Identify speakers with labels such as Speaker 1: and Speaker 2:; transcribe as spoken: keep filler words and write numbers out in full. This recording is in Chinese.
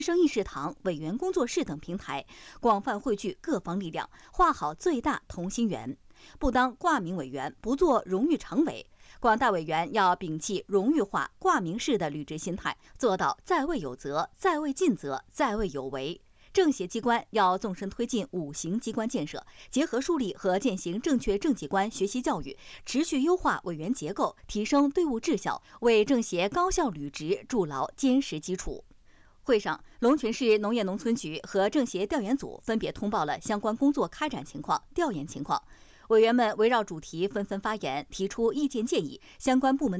Speaker 1: 生议事堂、委员工作室等平台，广泛汇聚各方力量，画好最大同心圆。不当挂名委员，不做荣誉常委。广大委员要摒弃荣誉化、挂名式的履职心态，做到在位有责、在位尽责、在位有为。政协机关要纵深推进五行机关建设，结合树立和践行正确政绩观学习教育，持续优化委员结构，提升队伍质效，为政协高效履职筑牢坚实基础。会上，龙泉市农业农村局和政协调研组分别通报了相关工作开展情况、调研情况。委员们围绕主题纷纷发言，提出意见建议，相关部门